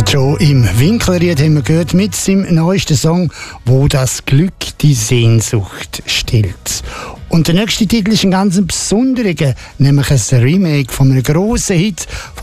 Joe im Winkelried haben wir gehört mit seinem neuesten Song, wo das Glück die Sehnsucht stillt. Und der nächste Titel ist ein ganz besonderer, nämlich ein Remake von einem grossen Hit